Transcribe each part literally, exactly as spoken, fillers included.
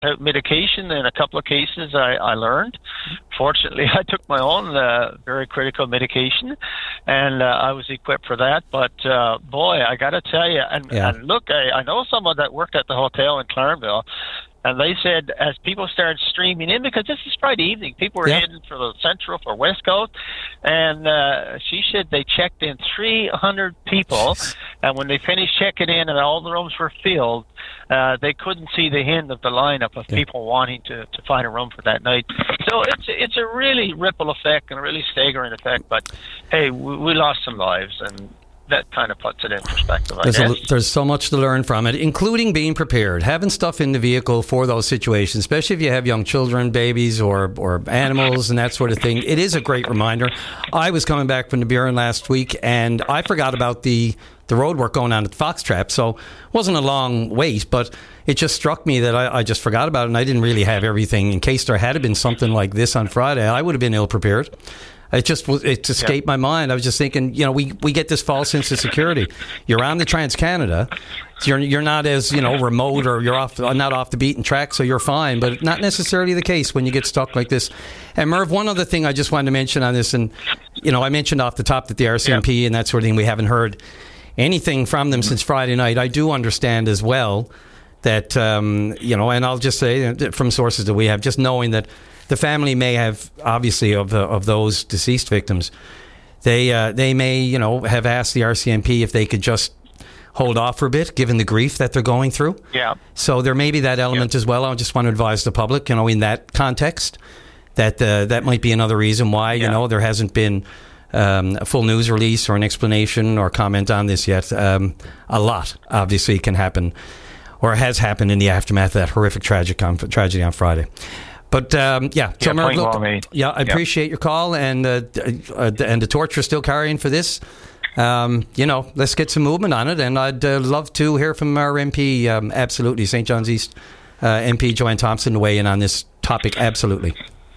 medication in a couple of cases. I, I learned. Fortunately, I took my own uh, very critical medication, and uh, I was equipped for that. But uh, boy, I got to tell you, and, yeah. and look, I, I know someone that worked at the hotel in Clarendale. And they said as people started streaming in, because this is Friday evening, people were yeah. heading for the Central, for West Coast, and uh, she said they checked in three hundred people, and when they finished checking in and all the rooms were filled, uh, they couldn't see the end of the lineup of yeah. people wanting to, to find a room for that night. So it's it's a really ripple effect and a really staggering effect, but hey, we, we lost some lives, and that kind of puts it in perspective, I there's, guess. A, there's so much to learn from it, including being prepared, having stuff in the vehicle for those situations, especially if you have young children, babies, or or animals and that sort of thing. It is a great reminder. I was coming back from the Buren last week, and I forgot about the, the road work going on at Fox Trap, so it wasn't a long wait, but it just struck me that I, I just forgot about it, and I didn't really have everything. In case there had been something like this on Friday, I would have been ill-prepared. It just it escaped yeah. my mind. I was just thinking, you know, we, we get this false sense of security. You're on the Trans-Canada. You're you're not as, you know, remote, or you're off not off the beaten track, so you're fine. But not necessarily the case when you get stuck like this. And Merv, one other thing I just wanted to mention on this, and you know, I mentioned off the top that the R C M P yeah. and that sort of thing, we haven't heard anything from them since Friday night. I do understand as well that um, you know, and I'll just say from sources that we have, just knowing that the family may have, obviously, of uh, of those deceased victims, they uh, they may, you know, have asked the R C M P if they could just hold off for a bit, given the grief that they're going through. Yeah. So there may be that element yeah. as well. I just want to advise the public, you know, in that context, that uh, that might be another reason why, you yeah. know, there hasn't been um, a full news release or an explanation or comment on this yet. Um, a lot, obviously, can happen, or has happened in the aftermath of that horrific tragic on, tragedy on Friday. But um, yeah, so yeah, Merv, look, well yeah, I yep. appreciate your call, and uh, uh, and the torch you're still carrying for this. Um, you know, let's get some movement on it, and I'd uh, love to hear from our M P. Um, absolutely, Saint John's East uh, M P Joanne Thompson to weigh in on this topic. Absolutely.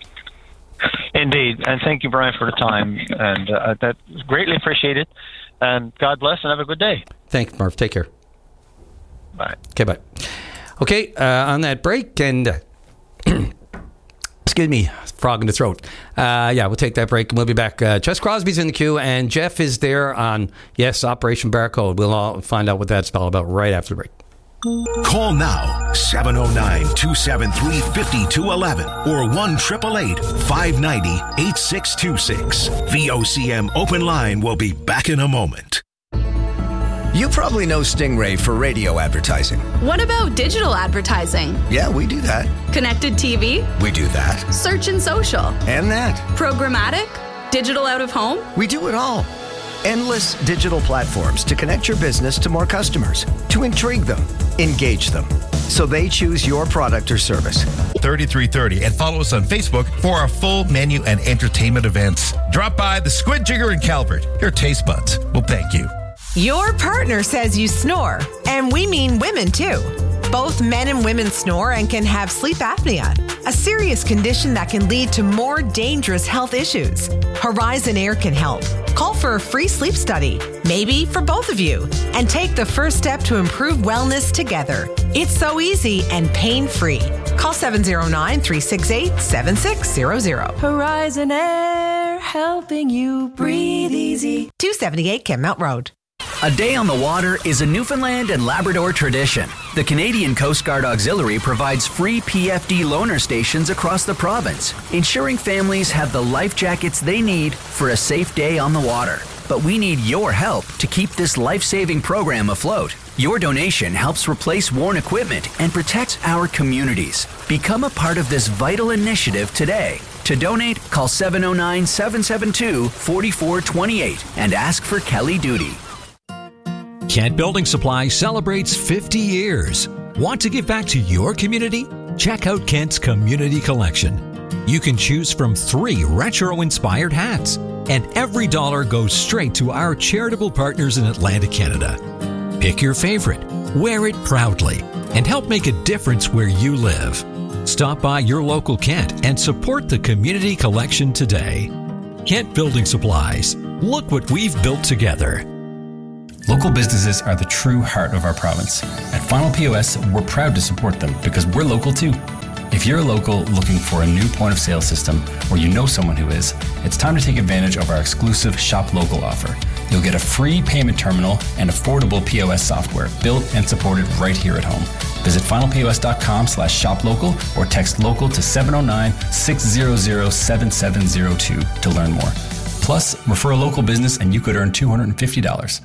Indeed, and thank you, Brian, for the time, and uh, that's greatly appreciated. And God bless, and have a good day. Thanks, Merv. Take care. Bye. Okay, bye. Okay, uh, on that break, and. Uh, Excuse me, frog in the throat. Uh, yeah, we'll take that break and we'll be back. Uh, Jess Crosby's in the queue, and Jeff is there on, yes, Operation Barcode. We'll all find out what that's all about right after the break. Call now, seven oh nine, two seven three, five two one one or one eight eight eight, five nine zero, eight six two six. V O C M Open Line will be back in a moment. You probably know Stingray for radio advertising. What about digital advertising? Yeah, we do that. Connected T V? We do that. Search and social? And that. Programmatic? Digital out of home? We do it all. Endless digital platforms to connect your business to more customers, to intrigue them, engage them, so they choose your product or service. thirty-three thirty, and follow us on Facebook for our full menu and entertainment events. Drop by the Squid Jigger in Calvert. Your taste buds will thank you. Your partner says you snore, and we mean women too. Both men and women snore and can have sleep apnea, a serious condition that can lead to more dangerous health issues. Horizon Air can help. Call for a free sleep study, maybe for both of you, and take the first step to improve wellness together. It's so easy and pain-free. Call seven oh nine, three six eight, seven six zero zero. Horizon Air, helping you breathe easy. two seventy-eight Kenmount Road. A day on the water is a Newfoundland and Labrador tradition. The Canadian Coast Guard Auxiliary provides free P F D loaner stations across the province, ensuring families have the life jackets they need for a safe day on the water. But we need your help to keep this life-saving program afloat. Your donation helps replace worn equipment and protects our communities. Become a part of this vital initiative today. To donate, call seven oh nine, seven seven two, four four two eight and ask for Kelly Duty. Kent Building Supply celebrates fifty years. Want to give back to your community? Check out Kent's Community Collection. You can choose from three retro-inspired hats, and every dollar goes straight to our charitable partners in Atlantic Canada. Pick your favorite, wear it proudly, and help make a difference where you live. Stop by your local Kent and support the Community Collection today. Kent Building Supplies. Look what we've built together. Local businesses are the true heart of our province. At Final P O S, we're proud to support them because we're local too. If you're a local looking for a new point of sale system, or you know someone who is, it's time to take advantage of our exclusive Shop Local offer. You'll get a free payment terminal and affordable P O S software built and supported right here at home. Visit finalpos.com slash shoplocal or text local to seven oh nine, six hundred, seven seven oh two to learn more. Plus, refer a local business and you could earn two hundred fifty dollars.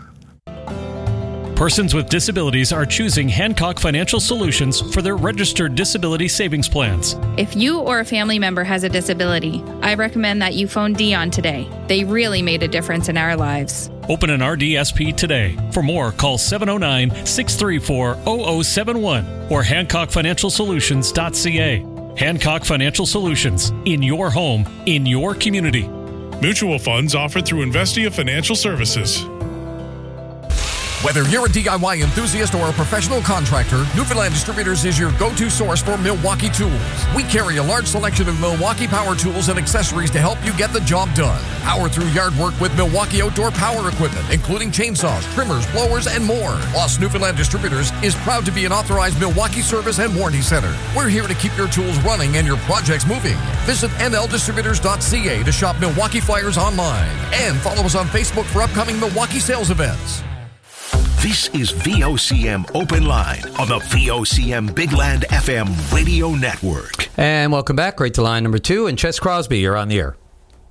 Persons with disabilities are choosing Hancock Financial Solutions for their registered disability savings plans. If you or a family member has a disability, I recommend that you phone Dion today. They really made a difference in our lives. Open an R D S P today. For more, call seven oh nine, six three four, zero zero seven one or hancock financial solutions dot c a. Hancock Financial Solutions. In your home, in your community. Mutual funds offered through Investia Financial Services. Whether you're a D I Y enthusiast or a professional contractor, Newfoundland Distributors is your go-to source for Milwaukee tools. We carry a large selection of Milwaukee power tools and accessories to help you get the job done. Power through yard work with Milwaukee outdoor power equipment, including chainsaws, trimmers, blowers, and more. Plus, Newfoundland Distributors is proud to be an authorized Milwaukee service and warranty center. We're here to keep your tools running and your projects moving. Visit n l distributors dot c a to shop Milwaukee flyers online. And follow us on Facebook for upcoming Milwaukee sales events. This is V O C M Open Line on the V O C M Big Land F M radio network. And welcome back. Right to line number two. And Ches Crosby, you're on the air.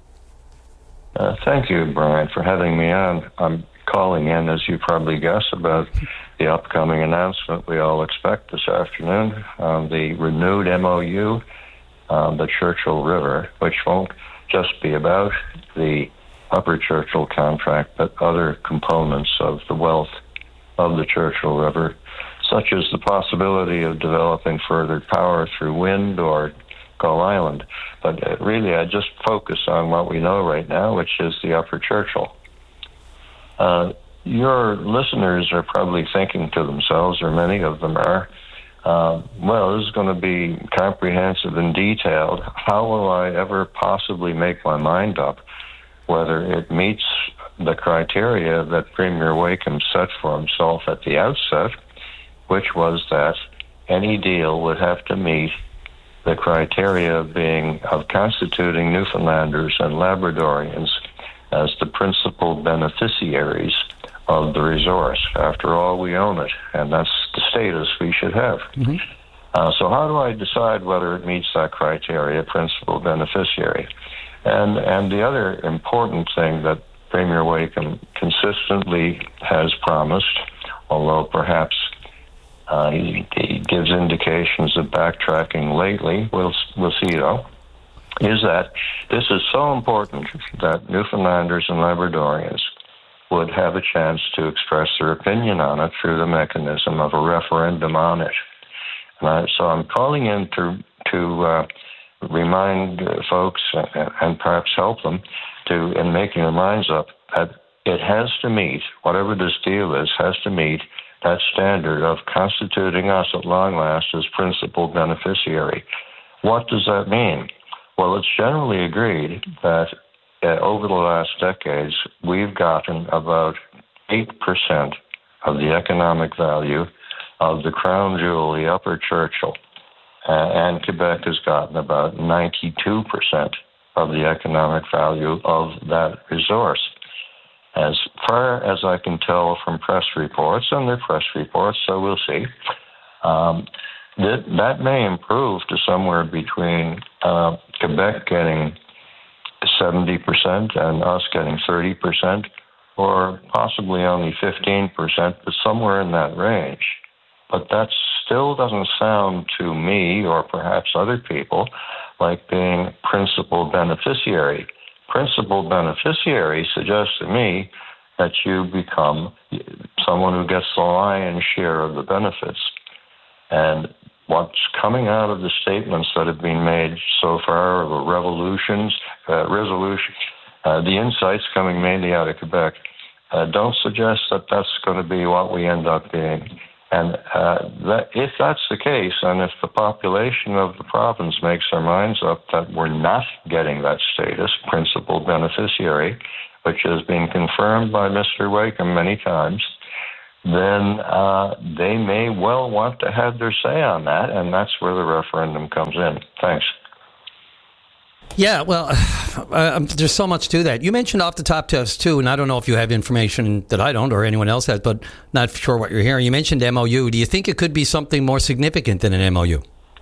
Uh, thank you, Brian, for having me on. I'm calling in, as you probably guess, about the upcoming announcement we all expect this afternoon, um, the renewed M O U on the Churchill River, which won't just be about the Upper Churchill contract, but other components of the wealth of the Churchill River, such as the possibility of developing further power through wind or Gull Island. But uh, really, I just focus on what we know right now, which is the Upper Churchill. Uh, your listeners are probably thinking to themselves, or many of them are, uh, well, this is going to be comprehensive and detailed. How will I ever possibly make my mind up whether it meets the criteria that Premier Wakeham set for himself at the outset, which was that any deal would have to meet the criteria of being of constituting Newfoundlanders and Labradorians as the principal beneficiaries of the resource. After all, we own it, and that's the status we should have. Mm-hmm. Uh, so how do I decide whether it meets that criteria, principal beneficiary? And and the other important thing that Premier Wakeham consistently has promised, although perhaps uh, he, he gives indications of backtracking lately, we'll, we'll see though, is that this is so important that Newfoundlanders and Labradorians would have a chance to express their opinion on it through the mechanism of a referendum on it. And I, so I'm calling in to, to uh, remind uh, folks and, and perhaps help them to, in making their minds up, that it has to meet, whatever this deal is, has to meet that standard of constituting us at long last as principal beneficiary. What does that mean? Well, it's generally agreed that uh, over the last decades, we've gotten about eight percent of the economic value of the crown jewel, the Upper Churchill. Uh, and Quebec has gotten about ninety-two percent of the economic value of that resource. As far as I can tell from press reports, and they're press reports, so we'll see, um, that, that may improve to somewhere between uh, Quebec getting seventy percent and us getting thirty percent, or possibly only fifteen percent, but somewhere in that range. But that still doesn't sound to me, or perhaps other people, like being principal beneficiary. Principal beneficiary suggests to me that you become someone who gets the lion's share of the benefits. And what's coming out of the statements that have been made so far, of the revolutions, uh, resolution, uh, the insights coming mainly out of Quebec, uh, don't suggest that that's going to be what we end up being. And uh, that, if that's the case, and if the population of the province makes their minds up that we're not getting that status, principal beneficiary, which has been confirmed by Mister Wakeham many times, then uh, they may well want to have their say on that, and that's where the referendum comes in. Thanks. Yeah, well, uh, there's so much to that. You mentioned off the top to us, too, and I don't know if you have information that I don't or anyone else has, but not sure what you're hearing. You mentioned M O U. Do you think it could be something more significant than an M O U?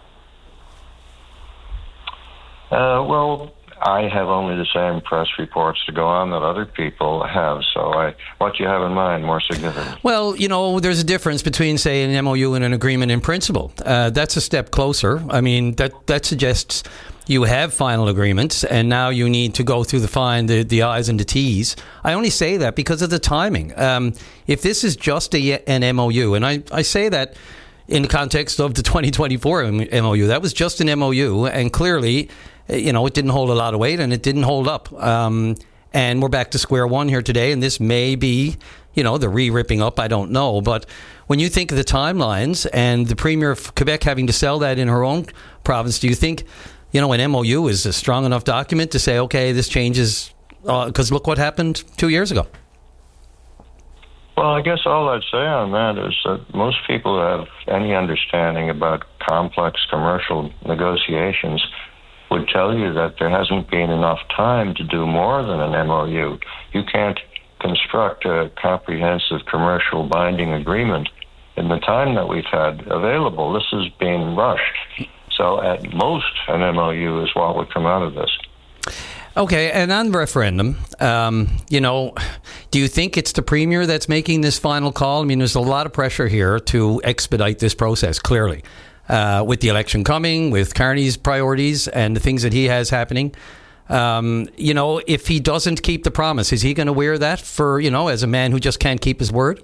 Uh, well, I have only the same press reports to go on that other people have, so I, what do you have in mind more significant? Well, you know, there's a difference between, say, an M O U and an agreement in principle. Uh, that's a step closer. I mean, that, that suggests you have final agreements, and now you need to go through the fine, the, the I's and the T's. I only say that because of the timing. Um, if this is just a, an M O U, and I, I say that in the context of the twenty twenty-four M O U, that was just an M O U, and clearly, you know, it didn't hold a lot of weight, and it didn't hold up. Um, and we're back to square one here today, and this may be, you know, the re-ripping up, I don't know. But when you think of the timelines and the Premier of Quebec having to sell that in her own province, do you think, you know, an M O U is a strong enough document to say, okay, this changes, because uh, look what happened two years ago? Well, I guess all I'd say on that is that most people who have any understanding about complex commercial negotiations would tell you that there hasn't been enough time to do more than an M O U. You can't construct a comprehensive commercial binding agreement in the time that we've had available. This is being rushed. So at most, an M O U is what would come out of this. Okay, and on referendum, um, you know, do you think it's the Premier that's making this final call? I mean, there's a lot of pressure here to expedite this process, clearly, uh, with the election coming, with Carney's priorities and the things that he has happening. Um, you know, if he doesn't keep the promise, is he going to wear that for, you know, as a man who just can't keep his word?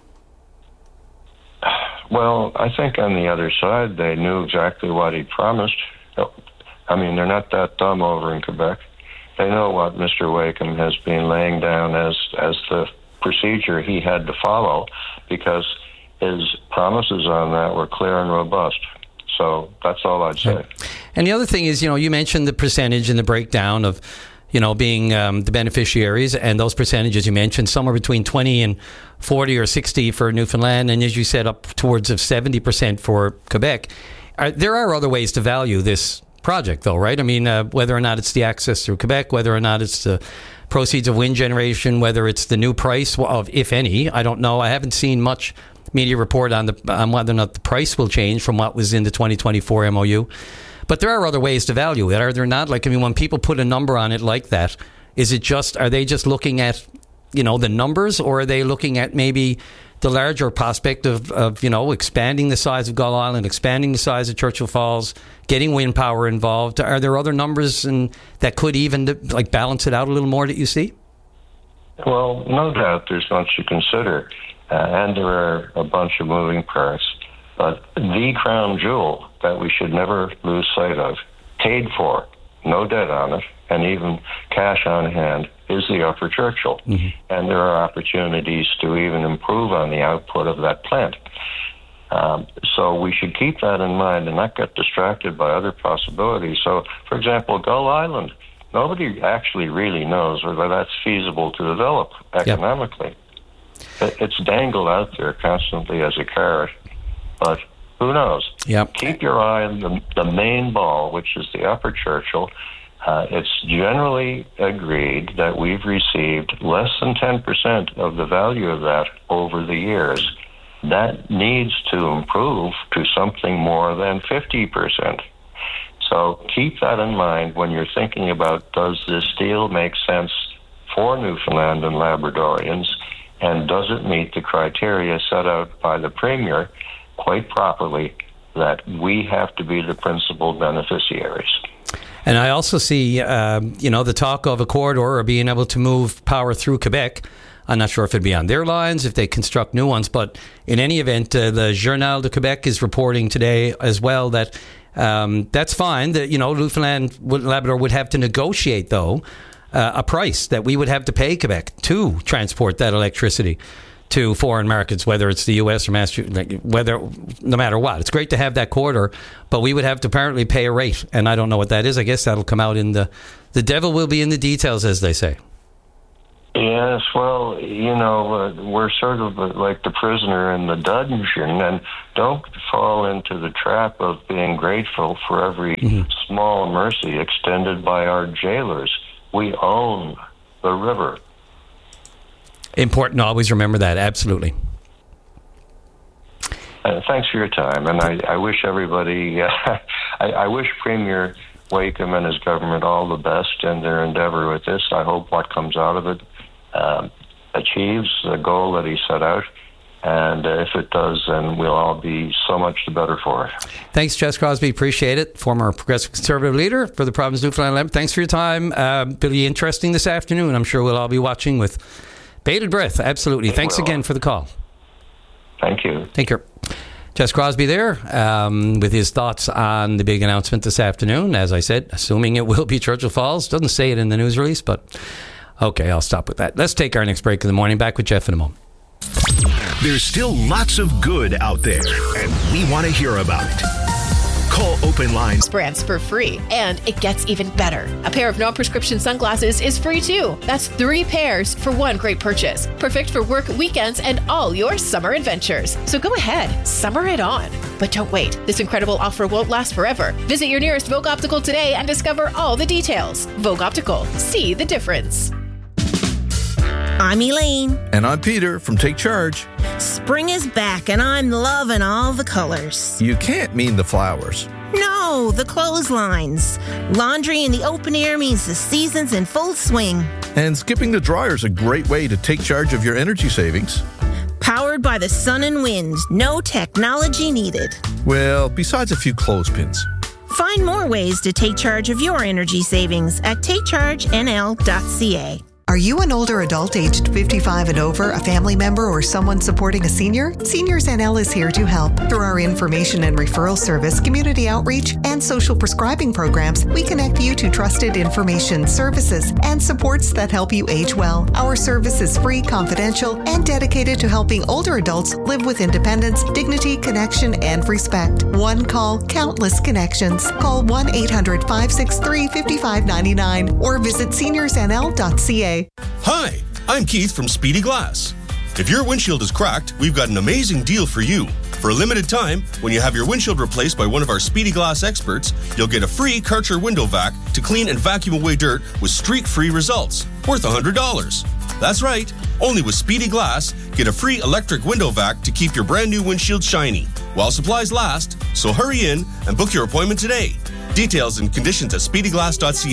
Well, I think on the other side, they knew exactly what he promised. I mean, they're not that dumb over in Quebec. They know what Mister Wakeham has been laying down as, as the procedure he had to follow, because his promises on that were clear and robust. So that's all I'd say. And the other thing is, you know, you mentioned the percentage and the breakdown of, you know, being um, the beneficiaries, and those percentages you mentioned, somewhere between twenty and forty or sixty for Newfoundland, and as you said, up towards of seventy percent for Quebec. Are, there are other ways to value this project, though, right? I mean, uh, whether or not it's the access through Quebec, whether or not it's the proceeds of wind generation, whether it's the new price of, if any, I don't know. I haven't seen much media report on the on whether or not the price will change from what was in the twenty twenty-four M O U. But there are other ways to value it, are there not? Like, I mean, when people put a number on it like that, is it just, are they just looking at, you know, the numbers, or are they looking at maybe the larger prospect of, of, you know, expanding the size of Gull Island, expanding the size of Churchill Falls, getting wind power involved? Are there other numbers and that could even, like, balance it out a little more that you see? Well, no doubt there's much to consider, uh, and there are a bunch of moving parts. But the crown jewel that we should never lose sight of, paid for, no debt on it, and even cash on hand, is the Upper Churchill. Mm-hmm. And there are opportunities to even improve on the output of that plant. Um, so we should keep that in mind and not get distracted by other possibilities. So, for example, Gull Island, nobody actually really knows whether that's feasible to develop economically. Yep. It's dangled out there constantly as a carrot, but who knows? Yep. Keep your eye on the, the main ball, which is the Upper Churchill. Uh, it's generally agreed that we've received less than ten percent of the value of that over the years. That needs to improve to something more than fifty percent. So keep that in mind when you're thinking about, does this deal make sense for Newfoundland and Labradorians, and does it meet the criteria set out by the Premier quite properly, that we have to be the principal beneficiaries? And I also see, uh, you know, the talk of a corridor or being able to move power through Quebec. I'm not sure if it'd be on their lines, if they construct new ones, but in any event, uh, the Journal de Quebec is reporting today as well that um, that's fine. That, you know, Newfoundland, Labrador would have to negotiate, though, uh, a price that we would have to pay Quebec to transport that electricity to foreign markets, whether it's the U S or Massachusetts, whether, no matter what. It's great to have that corridor, but we would have to apparently pay a rate, and I don't know what that is. I guess that'll come out in the, the devil will be in the details, as they say. Yes, well, you know, uh, we're sort of uh, like the prisoner in the dungeon, and don't fall into the trap of being grateful for every mm-hmm. small mercy extended by our jailers. We own the river. Important to always remember that, absolutely. Uh, thanks for your time, and I, I wish everybody, uh, I, I wish Premier Wakeham and his government all the best in their endeavor with this. I hope what comes out of it um, achieves the goal that he set out, and uh, if it does, then we'll all be so much the better for it. Thanks, Jess Crosbie. Appreciate it. Former Progressive Conservative leader for the province of Newfoundland and Labrador. Thanks for your time. Uh, it'll be interesting this afternoon. I'm sure we'll all be watching with bated breath. Absolutely. It Thanks will. again for the call. Thank you. Take care. Jess Crosbie there um, with his thoughts on the big announcement this afternoon. As I said, assuming it will be Churchill Falls. Doesn't say it in the news release, but okay, I'll stop with that. Let's take our next break in the morning. Back with Jeff in a moment. There's still lots of good out there, and we want to hear about it. Call Open Lines brands for free, and it gets even better. A pair of non-prescription sunglasses is free too. That's three pairs for one great purchase. Perfect for work, weekends, and all your summer adventures. So go ahead, summer it on. But don't wait. This incredible offer won't last forever. Visit your nearest Vogue Optical today and discover all the details. Vogue Optical. See the difference. I'm Elaine. And I'm Peter from Take Charge. Spring is back and I'm loving all the colors. You can't mean the flowers. No, the clotheslines. Laundry in the open air means the season's in full swing. And skipping the dryer is a great way to take charge of your energy savings. Powered by the sun and wind. No technology needed. Well, besides a few clothespins. Find more ways to take charge of your energy savings at take charge N L dot C A. Are you an older adult aged fifty-five and over, a family member, or someone supporting a senior? Seniors N L is here to help. Through our information and referral service, community outreach, and social prescribing programs, we connect you to trusted information, services, and supports that help you age well. Our service is free, confidential, and dedicated to helping older adults live with independence, dignity, connection, and respect. One call, countless connections. Call one eight hundred, five six three, five five nine nine or visit seniors N L dot C A. Hi, I'm Keith from Speedy Glass. If your windshield is cracked, we've got an amazing deal for you. For a limited time, when you have your windshield replaced by one of our Speedy Glass experts, you'll get a free Karcher window vac to clean and vacuum away dirt with streak-free results, worth one hundred dollars. That's right, only with Speedy Glass, get a free electric window vac to keep your brand new windshield shiny, while supplies last, so hurry in and book your appointment today. Details and conditions at speedy glass dot c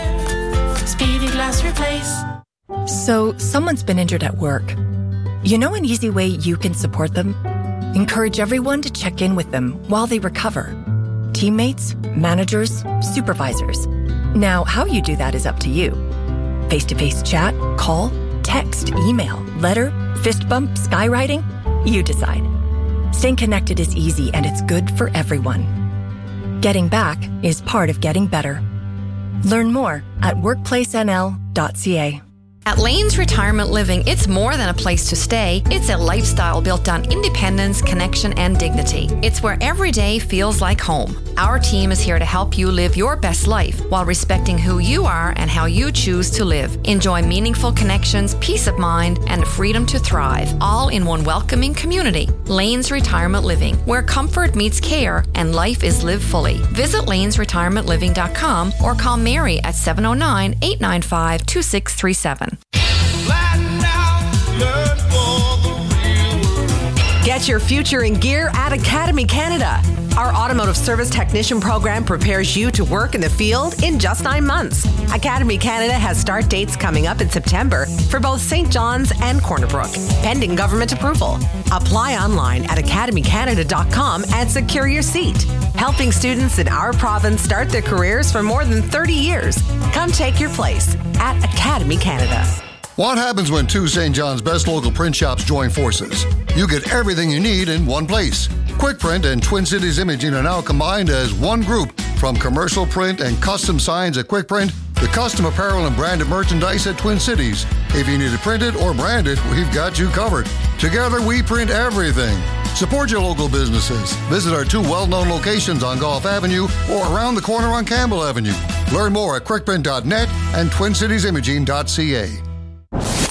a. Speedy Glass Replace. So, someone's been injured at work. You know an easy way you can support them? Encourage everyone to check in with them while they recover. Teammates, managers, supervisors. Now, how you do that is up to you. Face-to-face chat, call, text, email, letter, fist bump, skywriting? You decide. Staying connected is easy and it's good for everyone. Getting back is part of getting better. Learn more at workplace N L dot C A. At Lanes Retirement Living, it's more than a place to stay. It's a lifestyle built on independence, connection, and dignity. It's where every day feels like home. Our team is here to help you live your best life while respecting who you are and how you choose to live. Enjoy meaningful connections, peace of mind, and the freedom to thrive, all in one welcoming community. Lanes Retirement Living, where comfort meets care and life is lived fully. Visit lanes retirement living dot com or call Mary at seven oh nine, eight nine five, two six three seven. Get your future in gear at Academy Canada. Our automotive service technician program prepares you to work in the field in just nine months. Academy Canada has start dates coming up in September for both Saint John's and Corner Brook, pending government approval. Apply online at academy canada dot com and secure your seat. Helping students in our province start their careers for more than thirty years. Come take your place at Academy Canada. What happens when two Saint John's best local print shops join forces? You get everything you need in one place. Quick Print and Twin Cities Imaging are now combined as one group. From commercial print and custom signs at Quick Print to custom apparel and branded merchandise at Twin Cities. If you need it printed or branded, we've got you covered. Together, we print everything. Support your local businesses. Visit our two well-known locations on Gulf Avenue or around the corner on Campbell Avenue. Learn more at quick print dot net and twin cities imaging dot c a.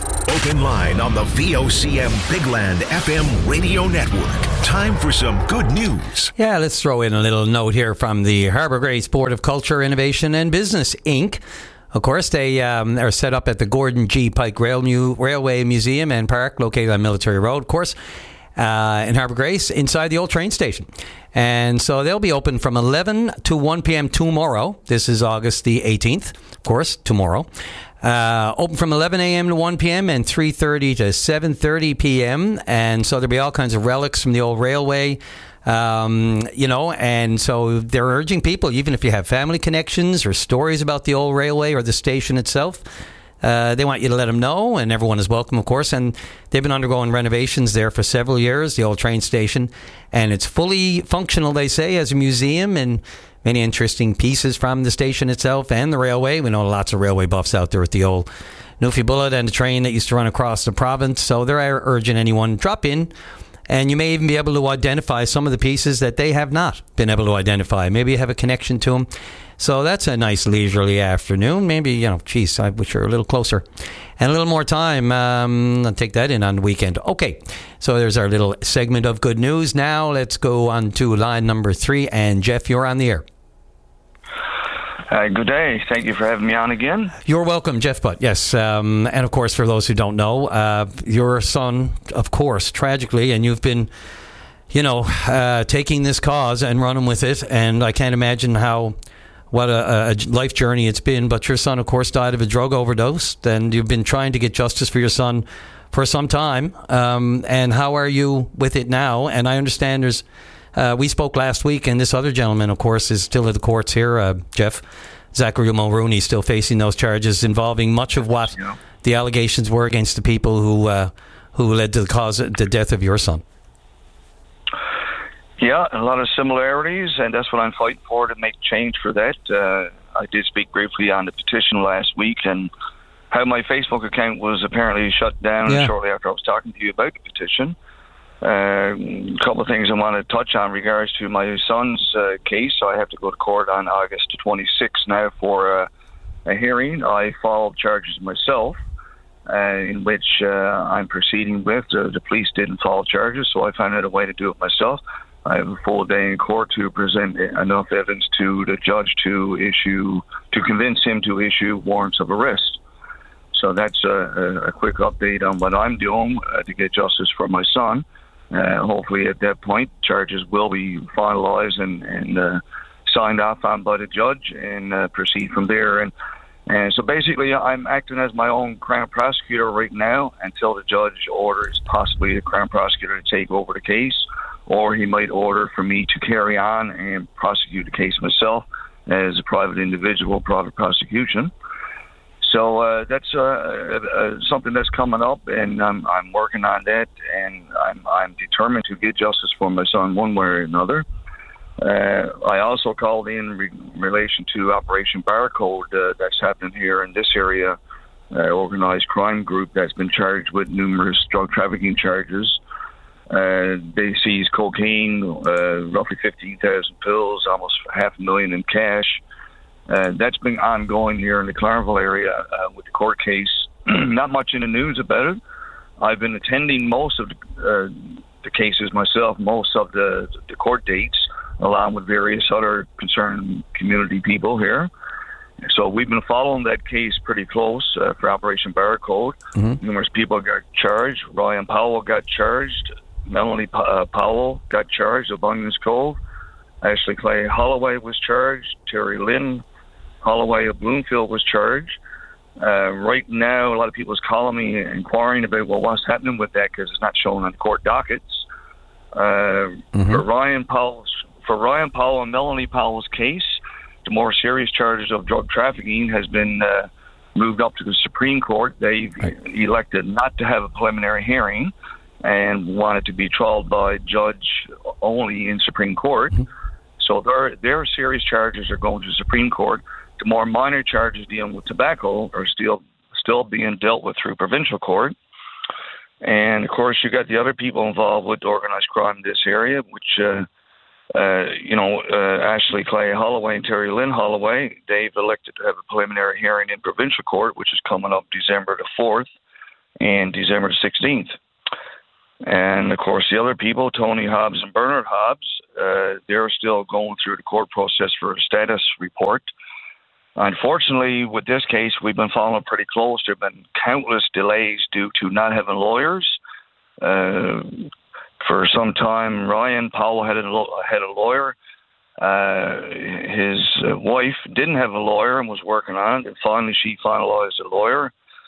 Open Line on the V O C M Big Land F M radio network. Time for some good news. Yeah, let's throw in a little note here from the Harbour Grace Board of Culture, Innovation and Business, Incorporated. Of course, they um, are set up at the Gordon G. Pike Rail Mu- Railway Museum and Park, located on Military Road, of course, uh, in Harbour Grace, inside the old train station. And so they'll be open from eleven to one p.m. tomorrow. This is August the eighteenth, of course, tomorrow. Uh, open from eleven a.m. to one p.m. and three thirty to seven thirty p.m. And so there'll be all kinds of relics from the old railway. Um, you know, and so they're urging people, even if you have family connections or stories about the old railway or the station itself, uh, they want you to let them know, and everyone is welcome, of course. And they've been undergoing renovations there for several years, the old train station, and it's fully functional, they say, as a museum, and many interesting pieces from the station itself and the railway. We know lots of railway buffs out there at the old Newfie Bullet and the train that used to run across the province. So they're urging anyone, drop in. And you may even be able to identify some of the pieces that they have not been able to identify. Maybe you have a connection to them. So that's a nice leisurely afternoon. Maybe, you know, geez, I wish you were a little closer. And a little more time. Um, I'll take that in on the weekend. Okay, so there's our little segment of good news. Now let's go on to line number three. And Jeff, you're on the air. Uh, good day. Thank you for having me on again. You're welcome, Jeff Butt. Yes. Um, and, of course, for those who don't know, uh, your son, of course, tragically, and you've been, you know, uh, taking this cause and running with it. And I can't imagine how, what a, a life journey it's been. But your son, of course, died of a drug overdose. And you've been trying to get justice for your son for some time. Um, and how are you with it now? And I understand there's... Uh, we spoke last week, and this other gentleman, of course, is still at the courts here, uh, Jeff. Zachary Mulrooney is still facing those charges involving much of what yeah. the allegations were against the people who uh, who led to the cause of the death of your son. Yeah, a lot of similarities, and that's what I'm fighting for, to make change for that. Uh, I did speak briefly on the petition last week, and how my Facebook account was apparently shut down yeah. shortly after I was talking to you about the petition. Uh, a couple of things I want to touch on in regards to my son's uh, case. So I have to go to court on August twenty-sixth now for uh, a hearing. I filed charges myself, uh, in which uh, I'm proceeding with. Uh, the police didn't file charges, so I found out a way to do it myself. I have a full day in court to present enough evidence to the judge to issue, to convince him to issue warrants of arrest. So that's a, a quick update on what I'm doing uh, to get justice for my son. Uh, hopefully at that point, charges will be finalized and, and uh, signed off on by the judge, and uh, proceed from there. And, and so basically, I'm acting as my own Crown prosecutor right now until the judge orders possibly the Crown prosecutor to take over the case, or he might order for me to carry on and prosecute the case myself as a private individual, private prosecution. So uh, that's uh, uh, something that's coming up, and I'm, I'm working on that, and I'm, I'm determined to get justice for my son one way or another. Uh, I also called in re- relation to Operation Barcode uh, that's happening here in this area, uh, organized crime group that's been charged with numerous drug trafficking charges. Uh, they seized cocaine, uh, roughly fifteen thousand pills, almost half a million in cash. Uh, that's been ongoing here in the Clareville area uh, with the court case. Not much in the news about it. I've been attending most of the, uh, the cases myself, most of the, the court dates, along with various other concerned community people here. So we've been following that case pretty close uh, for Operation Barcode. Mm-hmm. Numerous people got charged. Ryan Powell got charged. Melanie uh, Powell got charged of Bunyan's Cove. Ashley Clay Holloway was charged. Terry Lynn Holloway of Bloomfield was charged. Uh, right now, a lot of people is calling me inquiring about, well, what's happening with that, because it's not shown on court dockets. Uh, mm-hmm. For Ryan Powell's, for Ryan Powell and Melanie Powell's case, the more serious charges of drug trafficking has been uh, moved up to the Supreme Court. They've right. elected not to have a preliminary hearing and wanted to be trialed by judge only in Supreme Court. Mm-hmm. So their their serious charges are going to the Supreme Court. The more minor charges dealing with tobacco are still still being dealt with through provincial court. And, of course, you got the other people involved with organized crime in this area, which, uh, uh, you know, uh, Ashley Clay Holloway and Terry Lynn Holloway, they've elected to have a preliminary hearing in provincial court, which is coming up December the fourth. and December sixteenth. And, of course, the other people, Tony Hobbs and Bernard Hobbs, uh, they're still going through the court process for a status report. Unfortunately, with this case, we've been following pretty close. There have been countless delays due to not having lawyers. Uh, for some time, Ryan Powell had a, had a lawyer. Uh, his uh, wife didn't have a lawyer and was working on it. And finally, she finalized a lawyer.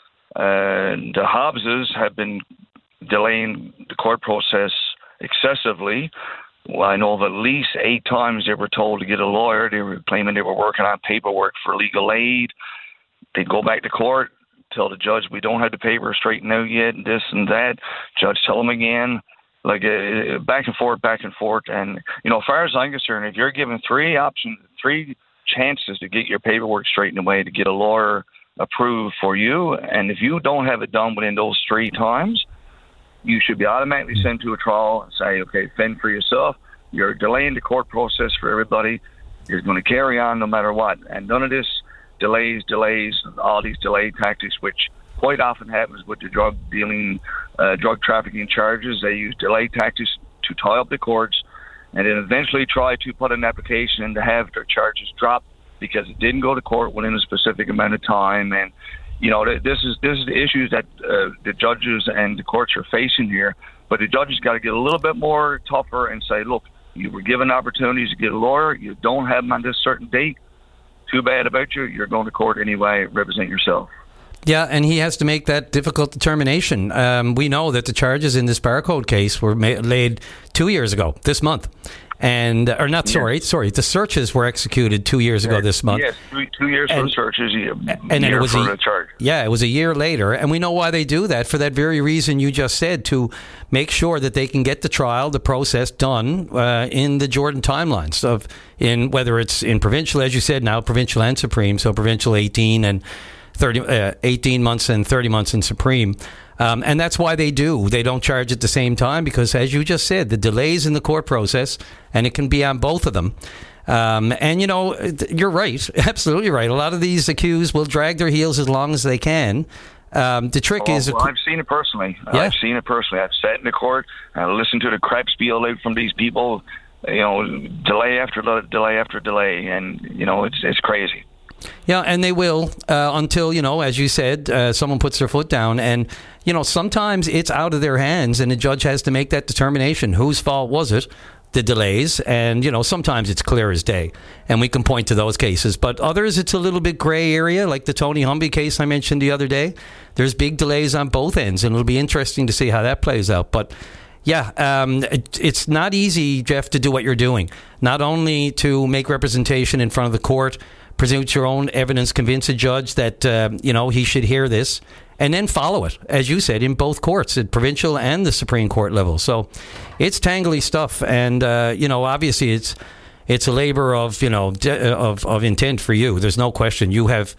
Uh, the Hobbses have been delaying the court process excessively. Well, I know of at least eight times they were told to get a lawyer. They were claiming they were working on paperwork for legal aid. They'd go back to court, tell the judge, we don't have the paper straightened out yet, and this and that. Judge tell them again, like uh, back and forth, back and forth. And, you know, as far as I'm concerned, if you're given three options, three chances to get your paperwork straightened away, to get a lawyer approved for you, and if you don't have it done within those three times, you should be automatically sent to a trial and say, okay, fend for yourself. You're delaying the court process for everybody. You're going to carry on no matter what. And none of this delays, delays, all these delay tactics, which quite often happens with the drug dealing, uh, drug trafficking charges. They use delay tactics to tie up the courts and then eventually try to put an application in to have their charges dropped because it didn't go to court within a specific amount of time. And you know, this is this is the issues that uh, the judges and the courts are facing here. But the judges got to get a little bit more tougher and say, look, you were given opportunities to get a lawyer. You don't have them on this certain date. Too bad about you. You're going to court anyway. Represent yourself. Yeah, and he has to make that difficult determination. Um, we know that the charges in this Barcode case were ma- laid two years ago, this month. And or not sorry, yes. sorry. The searches were executed two years ago this month. Yes, two, two years and, for the searches, a and then year it was for a, the charge. Yeah, it was a year later, and we know why they do that for that very reason you just said, to make sure that they can get the trial, the process done uh, in the Jordan timelines of in whether it's in provincial, as you said, now provincial and Supreme, so provincial eighteen and thirty, uh, eighteen months and thirty months in Supreme. Um, and that's why they do. They don't charge at the same time because, as you just said, the delays in the court process, and it can be on both of them. Um, and, you know, you're right. Absolutely right. A lot of these accused will drag their heels as long as they can. Um, the trick oh, is... Well, I've seen it personally. Yeah. I've seen it personally. I've sat in the court and listened to the crap spiel out from these people, you know, delay after delay after delay. And, you know, it's it's crazy. Yeah, and they will uh, until, you know, as you said, uh, someone puts their foot down. And, you know, sometimes it's out of their hands and the judge has to make that determination. Whose fault was it? The delays. And, you know, sometimes it's clear as day. And we can point to those cases. But others, it's a little bit gray area, like the Tony Humby case I mentioned the other day. There's big delays on both ends, and it'll be interesting to see how that plays out. But, yeah, um, it, it's not easy, Jeff, to do what you're doing. Not only to make representation in front of the court, present your own evidence, convince a judge that, uh, you know, he should hear this, and then follow it, as you said, in both courts, at provincial and the Supreme Court level. So it's tangly stuff. And, uh, you know, obviously it's it's a labor of, you know, de- of, of intent for you. There's no question. You have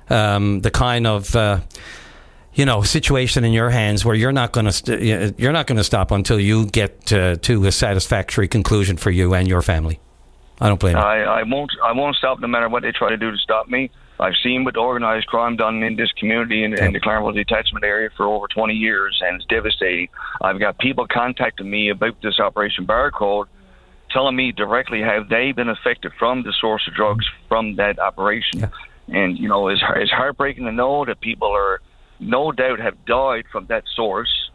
um, the kind of, uh, you know, situation in your hands where you're not going to st- you're not going to stop until you get uh, to a satisfactory conclusion for you and your family. I don't blame you. I, I won't. I won't stop no matter what they try to do to stop me. I've seen what organized crime done in this community and in, in the Claremont detachment area for over twenty years, and it's devastating. I've got people contacting me about this Operation Barcode, telling me directly how they've been affected from the source of drugs from that operation. Yeah. And you know, it's it's heartbreaking to know that people are no doubt have died from that source,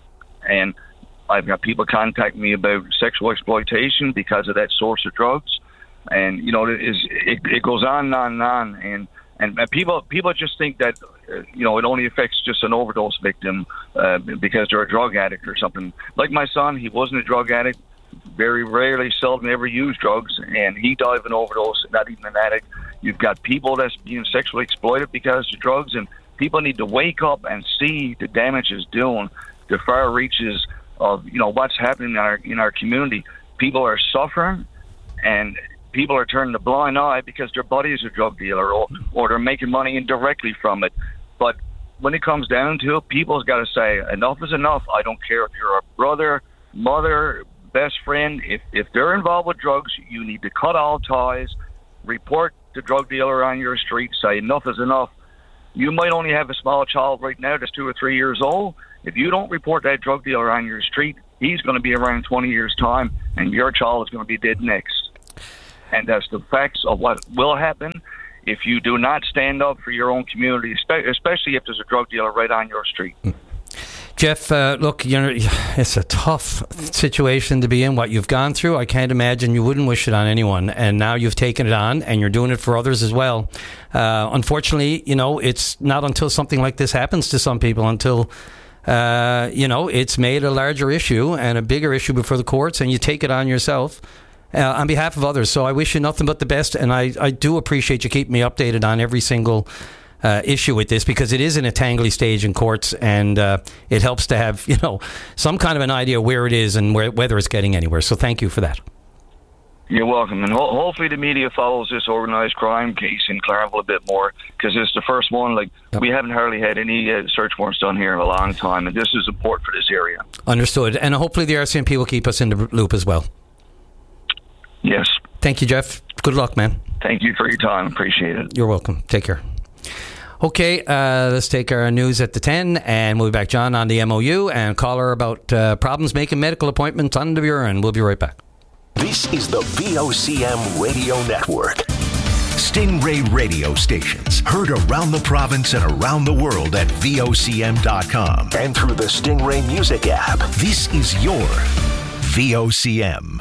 and I've got people contacting me about sexual exploitation because of that source of drugs. And, you know, it, is, it, it goes on and on and on. And, and, and people people just think that, uh, you know, it only affects just an overdose victim uh, because they're a drug addict or something. Like my son, he wasn't a drug addict, very rarely, seldom ever used drugs, and he died of an overdose, not even an addict. You've got people that's being sexually exploited because of drugs, and people need to wake up and see the damage it's doing, the far reaches of, you know, what's happening in our in our community. People are suffering, and people are turning a blind eye because their buddy is a drug dealer, or, or they're making money indirectly from it. But when it comes down to it, people's got to say, enough is enough. I don't care if you're a brother, mother, best friend. If, if they're involved with drugs, you need to cut all ties, report the drug dealer on your street, say enough is enough. You might only have a small child right now that's two or three years old. If you don't report that drug dealer on your street, he's going to be around twenty years' time, and your child is going to be dead next. And that's the facts of what will happen if you do not stand up for your own community, especially if there's a drug dealer right on your street. Jeff, uh, look, you know, it's a tough situation to be in, what you've gone through. I can't imagine you wouldn't wish it on anyone. And now you've taken it on, and you're doing it for others as well. Uh, unfortunately, you know, it's not until something like this happens to some people until, uh, you know, it's made a larger issue and a bigger issue before the courts, and you take it on yourself uh, on behalf of others. So I wish you nothing but the best, and I, I do appreciate you keeping me updated on every single Uh, issue with this, because it is in a tangly stage in courts, and uh, it helps to have, you know, some kind of an idea where it is and where, whether it's getting anywhere. So thank you for that. You're welcome, and ho- hopefully the media follows this organised crime case in Clareville a bit more, because it's the first one. Like yep. we haven't hardly had any uh, search warrants done here in a long time, and this is important for this area. Understood, and hopefully the R C M P will keep us in the loop as well. Yes. Thank you, Jeff. Good luck, man. Thank you for your time. Appreciate it. You're welcome. Take care. Okay, uh, let's take our news at the ten, and we'll be back, John, on the M O U, and call her about uh, problems making medical appointments on the bureau, and we'll be right back. This is the V O C M Radio Network. Stingray radio stations heard around the province and around the world at V O C M dot com and through the Stingray Music app. This is your V O C M.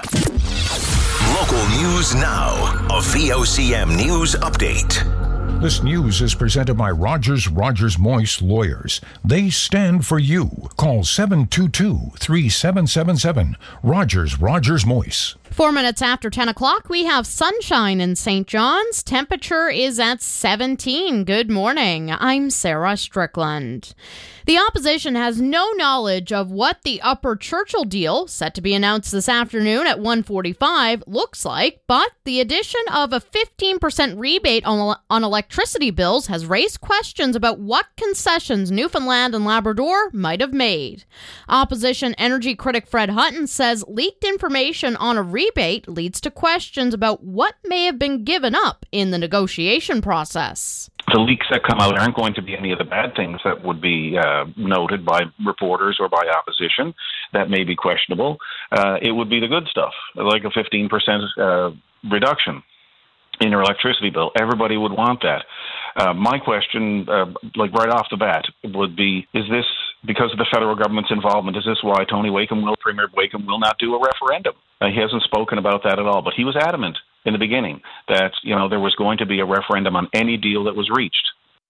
Local news now. A V O C M News Update. This news is presented by Rogers Rogers Moyse Lawyers. They stand for you. Call seven two two, three seven seven seven. Rogers Rogers Moyse. Four minutes after ten o'clock, we have sunshine in Saint John's. Temperature is at seventeen. Good morning. I'm Sarah Strickland. The opposition has no knowledge of what the Upper Churchill deal, set to be announced this afternoon at one forty-five, looks like, but the addition of a fifteen percent rebate on, on electricity bills has raised questions about what concessions Newfoundland and Labrador might have made. Opposition energy critic Fred Hutton says leaked information on a rebate leads to questions about what may have been given up in the negotiation process. The leaks that come out aren't going to be any of the bad things that would be uh, noted by reporters or by opposition. That may be questionable. Uh, it would be the good stuff, like a fifteen percent uh, reduction in your electricity bill. Everybody would want that. Uh, my question, uh, like right off the bat, would be, is this because of the federal government's involvement? Is this why Tony Wakeham will, Premier Wakeham will not do a referendum? Uh, he hasn't spoken about that at all, but he was adamant in the beginning that, you know, there was going to be a referendum on any deal that was reached.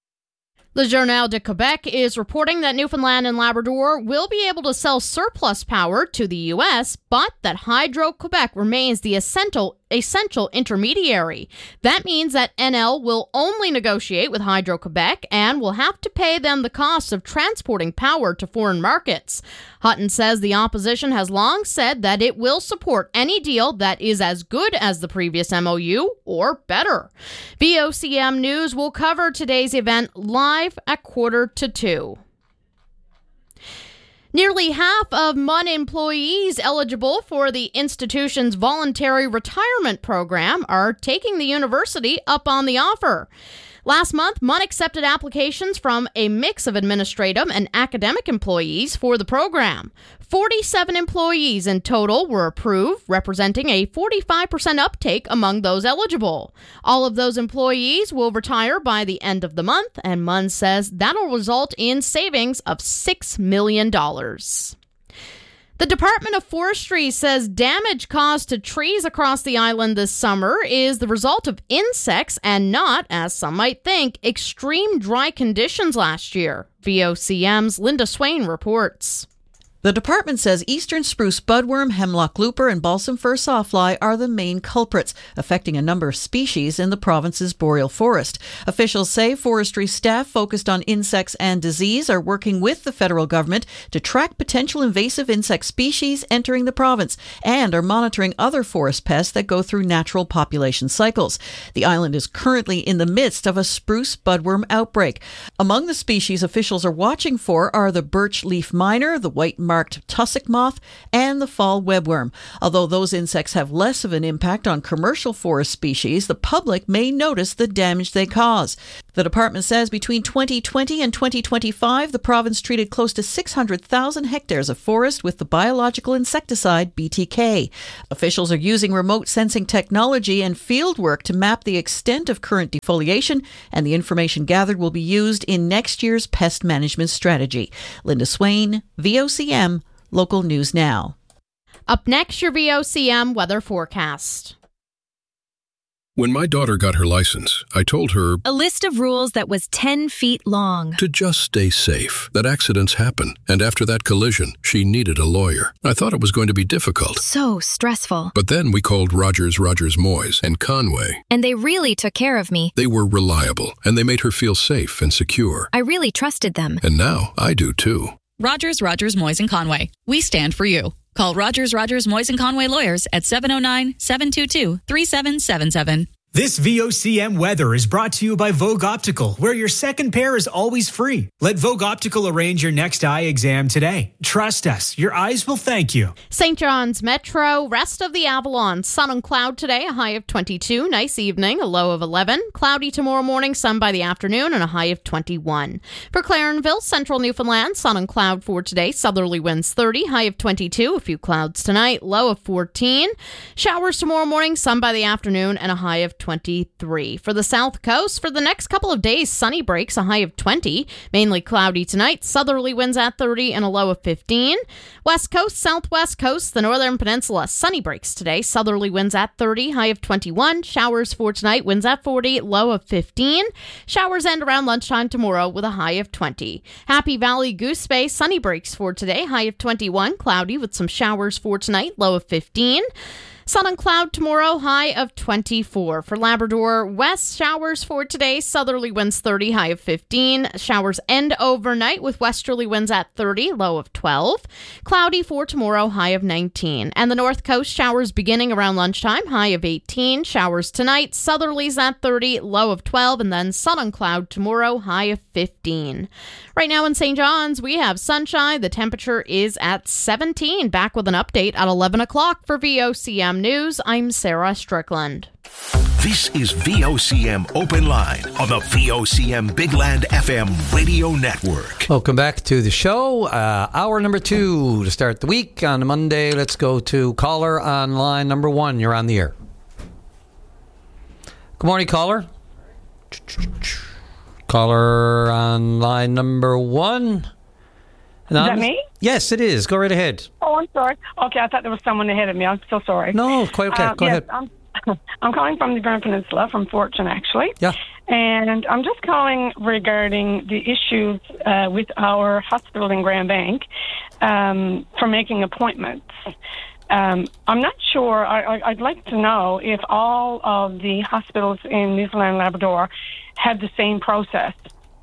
Le Journal de Quebec is reporting that Newfoundland and Labrador will be able to sell surplus power to the U S, but that Hydro-Quebec remains the essential essential intermediary. That means that N L will only negotiate with Hydro-Quebec and will have to pay them the costs of transporting power to foreign markets. Hutton says the opposition has long said that it will support any deal that is as good as the previous M O U or better. V O C M News will cover today's event live at quarter to two. Nearly half of M U N employees eligible for the institution's voluntary retirement program are taking the university up on the offer. Last month, M U N accepted applications from a mix of administrative and academic employees for the program. forty-seven employees in total were approved, representing a forty-five percent uptake among those eligible. All of those employees will retire by the end of the month, and M U N says that'll result in savings of six million dollars. The Department of Forestry says damage caused to trees across the island this summer is the result of insects and not, as some might think, extreme dry conditions last year. V O C M's Linda Swain reports. The department says eastern spruce budworm, hemlock looper, and balsam fir sawfly are the main culprits, affecting a number of species in the province's boreal forest. Officials say forestry staff focused on insects and disease are working with the federal government to track potential invasive insect species entering the province and are monitoring other forest pests that go through natural population cycles. The island is currently in the midst of a spruce budworm outbreak. Among the species officials are watching for are the birch leaf miner, the white marked tussock moth, and the fall webworm. Although those insects have less of an impact on commercial forest species, the public may notice the damage they cause. The department says between twenty twenty and twenty twenty-five, the province treated close to six hundred thousand hectares of forest with the biological insecticide B T K. Officials are using remote sensing technology and field work to map the extent of current defoliation, and the information gathered will be used in next year's pest management strategy. Linda Swain, V O C M, Local News Now. Up next, your V O C M weather forecast. When my daughter got her license, I told her a list of rules that was ten feet long. To just stay safe, that accidents happen, and after that collision, she needed a lawyer. I thought it was going to be difficult. So stressful. But then we called Rogers, Rogers, Moyes and Conway. And they really took care of me. They were reliable, and they made her feel safe and secure. I really trusted them. And now I do too. Rogers, Rogers, Moyes and Conway. We stand for you. Call Rogers, Rogers, Moyes and Conway lawyers at seven oh nine, seven two two, three seven seven seven. This V O C M weather is brought to you by Vogue Optical, where your second pair is always free. Let Vogue Optical arrange your next eye exam today. Trust us, your eyes will thank you. Saint John's Metro, rest of the Avalon. Sun and cloud today, a high of twenty-two. Nice evening, a low of eleven. Cloudy tomorrow morning, sun by the afternoon, and a high of twenty-one. For Clarenville, central Newfoundland, sun and cloud for today. Southerly winds thirty, high of twenty-two. A few clouds tonight, low of fourteen. Showers tomorrow morning, sun by the afternoon, and a high of twenty-three. For the South Coast, for the next couple of days, sunny breaks, a high of twenty. Mainly cloudy tonight, southerly winds at thirty and a low of fifteen. West Coast, Southwest Coast, the Northern Peninsula, sunny breaks today, southerly winds at thirty, high of twenty-one. Showers for tonight, winds at forty, low of fifteen. Showers end around lunchtime tomorrow with a high of twenty. Happy Valley, Goose Bay, sunny breaks for today, high of twenty-one. Cloudy with some showers for tonight, low of fifteen. Sun and cloud tomorrow, high of twenty-four. For Labrador West, showers for today, southerly winds thirty, high of fifteen. Showers end overnight with westerly winds at thirty, low of twelve. Cloudy for tomorrow, high of nineteen. And the North Coast, showers beginning around lunchtime, high of eighteen. Showers tonight, southerlies at thirty, low of twelve. And then sun and cloud tomorrow, high of fifteen. Right now in Saint John's, we have sunshine. The temperature is at seventeen. Back with an update at eleven o'clock for V O C M News. I'm Sarah Strickland. This is V O C M Open Line on the V O C M Big Land F M radio network. Welcome back to the show. Uh, hour number two to start the week on a Monday. Let's go to caller on line number one. You're on the air. Good morning, caller. Caller on line number one. Is that me? Yes, it is. Go right ahead. Oh, I'm sorry. Okay, I thought there was someone ahead of me. I'm so sorry. No, quite okay. Uh, Go yes, ahead. I'm, I'm calling from the Grand Peninsula, from Fortune, actually. Yeah. And I'm just calling regarding the issues uh, with our hospital in Grand Bank um, for making appointments. Um, I'm not sure. I, I, I'd like to know if all of the hospitals in Newfoundland and Labrador have the same process.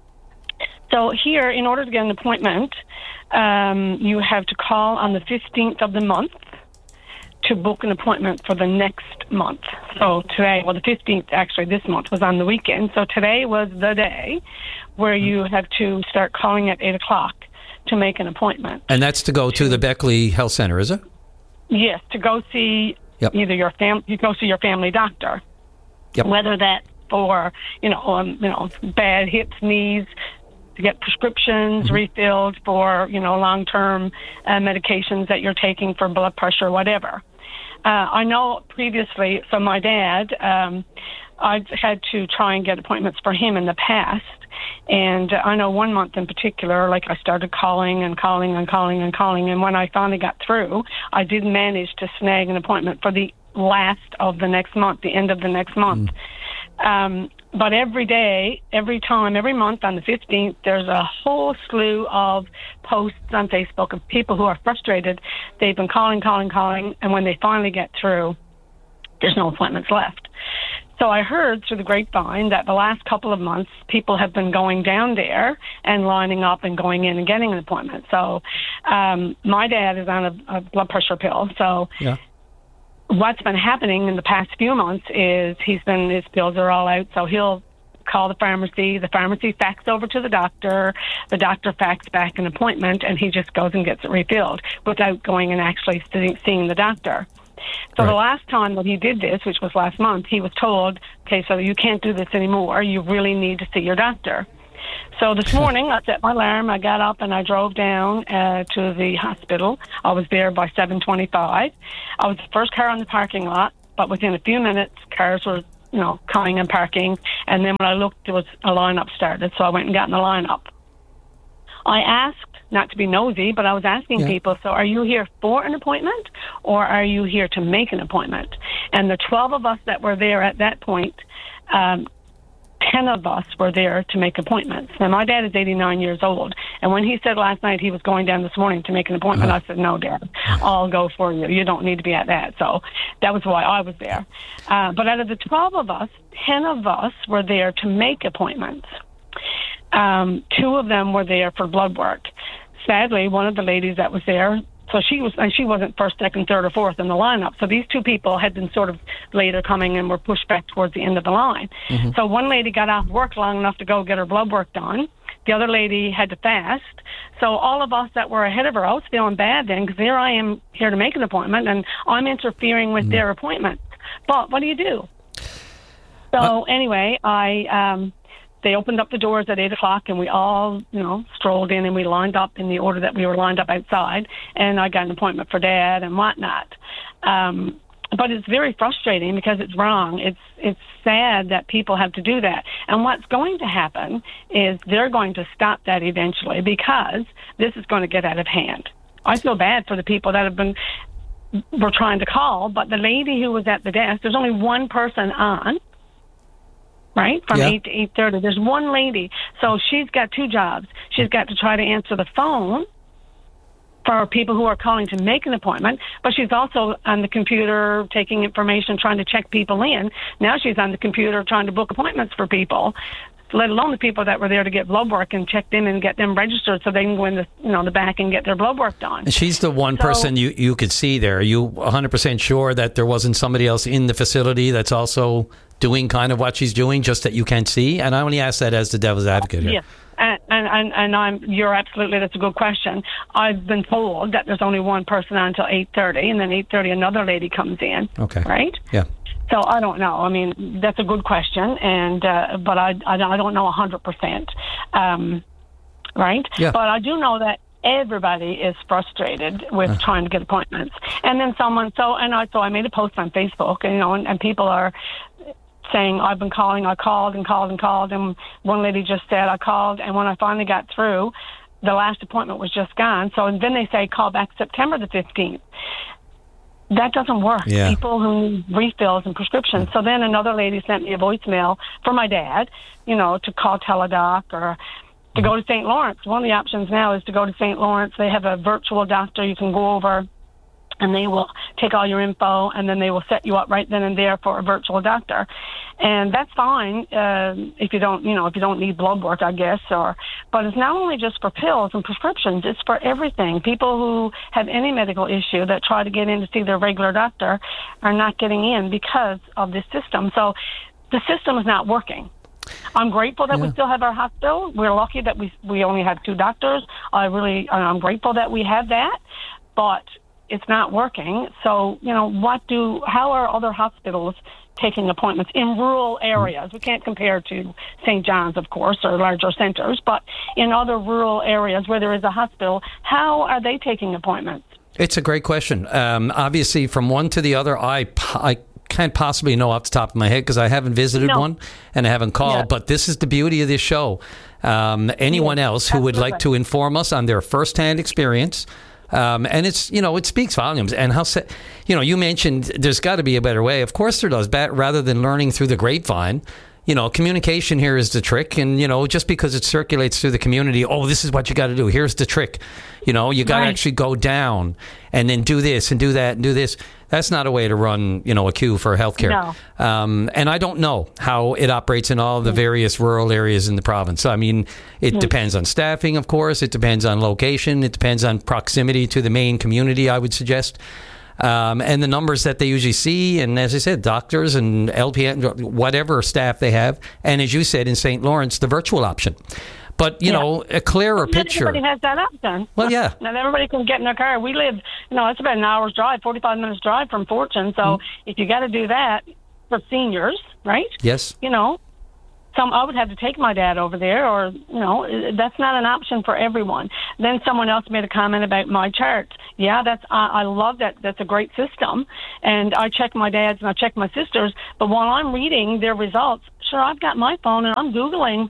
So here, in order to get an appointment, um, you have to call on the fifteenth of the month to book an appointment for the next month. So today, well, the fifteenth, actually, this month was on the weekend. So today was the day where you have to start calling at eight o'clock to make an appointment. And that's to go to the Beckley Health Center, is it? Yes, to go see Yep. either your fam, you go see your family doctor. Yep. Whether that's for, you know, um, you know, bad hips, knees, to get prescriptions Mm-hmm. refilled for, you know, long-term uh, medications that you're taking for blood pressure, whatever. Uh, I know previously, so my dad, um, I've had to try and get appointments for him in the past. And uh, I know one month in particular, like I started calling and calling and calling and calling. And when I finally got through, I did manage to snag an appointment for the last of the next month, the end of the next month. Mm. Um, but every day, every time, every month on the fifteenth, there's a whole slew of posts on Facebook of people who are frustrated. They've been calling, calling, calling, and when they finally get through, there's no appointments left. So I heard through the grapevine that the last couple of months, people have been going down there and lining up and going in and getting an appointment. So um, my dad is on a, a blood pressure pill. So yeah. What's been happening in the past few months is he's been, his pills are all out. So he'll call the pharmacy. The pharmacy fax over to the doctor. The doctor fax back an appointment, and he just goes and gets it refilled without going and actually seeing the doctor. So Right. the last time that he did this, which was last month, he was told, okay, so you can't do this anymore. You really need to see your doctor. So this morning, I set my alarm. I got up and I drove down uh, to the hospital. I was there by seven twenty-five. I was the first car on the parking lot, but within a few minutes, cars were, you know, coming and parking. And then when I looked, there was a lineup started, so I went and got in the lineup. I asked, not to be nosy, but I was asking Yeah. people, so are you here for an appointment or are you here to make an appointment? And the twelve of us that were there at that point, um, ten of us were there to make appointments. Now, my dad is eighty-nine years old, and when he said last night he was going down this morning to make an appointment, Uh-huh. I said, no, Dad, I'll go for you. You don't need to be at that. So that was why I was there. Uh, but out of the twelve of us, ten of us were there to make appointments. Um, two of them were there for blood work. Sadly, one of the ladies that was there, so she was, and she wasn't first, second, third, or fourth in the lineup. So these two people had been sort of later coming and were pushed back towards the end of the line. Mhm. So one lady got off work long enough to go get her blood work done. The other lady had to fast. So all of us that were ahead of her, I was feeling bad then, because here I am here to make an appointment, and I'm interfering with their appointment. But what do you do? So anyway, I um, they opened up the doors at eight o'clock, and we all, you know, strolled in, and we lined up in the order that we were lined up outside, and I got an appointment for Dad and whatnot. Um, but it's very frustrating because it's wrong. It's it's sad that people have to do that. And what's going to happen is they're going to stop that eventually, because this is going to get out of hand. I feel bad for the people that have been were trying to call, but the lady who was at the desk, there's only one person on, right, from Yeah. eight to eight thirty. There's one lady, so she's got two jobs. She's got to try to answer the phone for people who are calling to make an appointment, but she's also on the computer taking information, trying to check people in. Now she's on the computer trying to book appointments for people, let alone the people that were there to get blood work and check them and get them registered so they can go in the, you know, the back and get their blood work done. And she's the one So- person you, you could see there. Are you one hundred percent sure that there wasn't somebody else in the facility that's also doing kind of what she's doing, just that you can't see? And I only ask that as the devil's advocate here. Yes, and, and, and, and I'm, you're absolutely, that's a good question. I've been told that there's only one person on until eight thirty, and then eight thirty another lady comes in. Okay. Right? Yeah. So I don't know. I mean, that's a good question, and uh, but I, I, I don't know one hundred percent. Um, right? Yeah. But I do know that everybody is frustrated with Uh. trying to get appointments. And then someone, so, and I, so I made a post on Facebook, and, you know, and, and people are saying, I've been calling, I called and called and called, and one lady just said, I called, and when I finally got through, the last appointment was just gone. So and then they say, call back September the fifteenth. That doesn't work. Yeah. People who need refills and prescriptions. So then another lady sent me a voicemail for my dad, you know, to call Teladoc or to go to Saint Lawrence. One of the options now is to go to Saint Lawrence. They have a virtual doctor you can go over, and they will take all your info, and then they will set you up right then and there for a virtual doctor. And that's fine uh, if you don't, you know, if you don't need blood work, I guess. Or, but it's not only just for pills and prescriptions; it's for everything. People who have any medical issue that try to get in to see their regular doctor are not getting in because of this system. So the system is not working. I'm grateful that we Yeah. still have our hospital. We're lucky that we we only have two doctors. I really, I'm grateful that we have that, but it's not working. So, you know, what do, how are other hospitals taking appointments in rural areas? We can't compare to Saint John's, of course, or larger centers, but in other rural areas where there is a hospital, how are they taking appointments? It's a great question. Um, obviously, from one to the other, I, po- I can't possibly know off the top of my head because I haven't visited No. one and I haven't called. Yeah. But this is the beauty of this show. Um, anyone else who would like to inform us on their firsthand experience, um, and it's, you know, it speaks volumes. And how, se- you know, you mentioned there's got to be a better way. Of course there does. Ba- rather than learning through the grapevine, you know, communication here is the trick. And, you know, just because it circulates through the community, oh, this is what you got to do. Here's the trick. You know, you got to Right. actually go down and then do this and do that and do this. That's not a way to run, you know, a queue for healthcare. No. Um, and I don't know how it operates in all the various rural areas in the province. I mean, it Mm. depends on staffing, of course. It depends on location. It depends on proximity to the main community, I would suggest. Um, and the numbers that they usually see, and as I said, doctors and L P N, whatever staff they have, and as you said in Saint Lawrence, the virtual option. But, you Yeah. know, a clearer Not picture. everybody has that option. Well, yeah. Not everybody can get in their car. We live, you know, it's about an hour's drive, forty-five minutes drive from Fortune. So Mm. if you got to do that for seniors, right? Yes. You know, some I would have to take my dad over there, or you know, i- that's not an option for everyone. Then someone else made a comment about my charts. Yeah, that's I, I love that. That's a great system, and I check my dad's and I check my sister's. But while I'm reading their results, sure, I've got my phone and I'm Googling